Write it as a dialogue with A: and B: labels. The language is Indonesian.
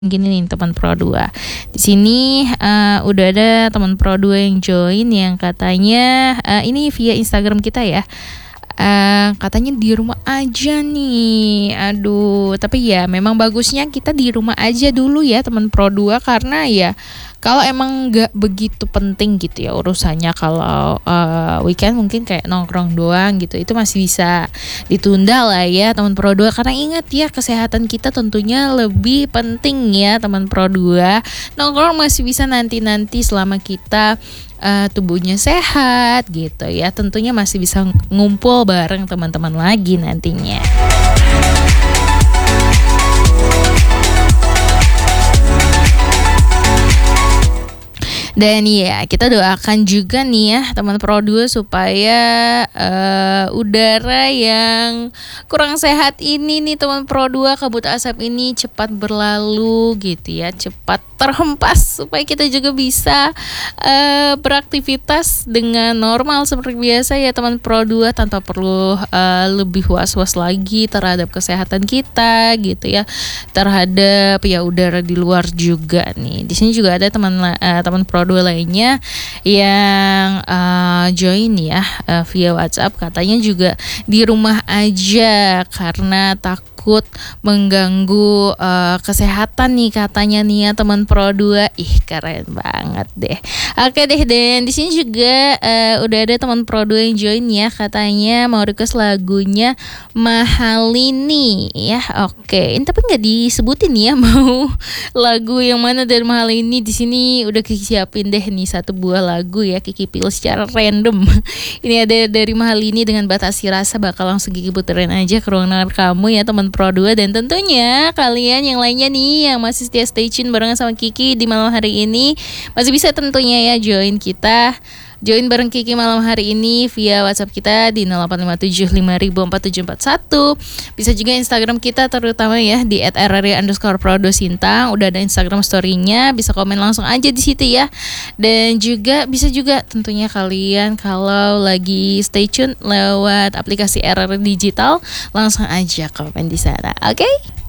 A: Gini nih teman Pro 2. Di sini udah ada teman Pro 2 yang join yang katanya ini via Instagram kita ya. Katanya di rumah aja nih. Aduh, tapi ya memang bagusnya kita di rumah aja dulu ya teman Pro 2, karena ya kalau emang nggak begitu penting gitu ya urusannya, kalau weekend mungkin kayak nongkrong doang gitu, itu masih bisa ditunda lah ya teman Pro 2, karena ingat ya kesehatan kita tentunya lebih penting ya teman Pro 2. Nongkrong masih bisa nanti selama kita tubuhnya sehat gitu ya, tentunya masih bisa ngumpul bareng teman-teman lagi nantinya. Dan ya kita doakan juga nih ya teman Pro 2 supaya udara yang kurang sehat ini nih teman Pro 2, kabut asap ini cepat berlalu gitu ya, cepat terhempas supaya kita juga bisa beraktivitas dengan normal seperti biasa ya teman Pro 2, tanpa perlu lebih was-was lagi terhadap kesehatan kita gitu ya, terhadap ya udara di luar juga nih. Di sini juga ada teman Pro 2 lainnya yang join ya via WhatsApp, katanya juga di rumah aja karena takut mengganggu kesehatan nih katanya nih ya teman Pro 2. Ih, keren banget deh. Oke deh, dan di sini juga udah ada teman Pro 2 yang join ya, katanya mau request lagunya Mahalini ya. Oke, ini tapi nggak disebutin ya mau lagu yang mana dari Mahalini. Di sini udah Kiki siapin deh nih satu buah lagu ya, Kiki pilih secara random. Ini ada dari Mahalini dengan Batasi Rasa, bakal langsung Kiki puterin aja ke ruangan kamu ya teman Pro 2. Dan tentunya kalian yang lainnya nih yang masih setia stay tune barengan sama Kiki di malam hari ini, masih bisa tentunya ya join bareng Kiki malam hari ini via WhatsApp kita di 0857504741. Bisa juga Instagram kita terutama ya di @rr_pro2sintang. Udah ada Instagram story-nya, bisa komen langsung aja di situ ya. Dan juga bisa juga tentunya kalian kalau lagi stay tune lewat aplikasi RR Digital, langsung aja komen di sana. Oke?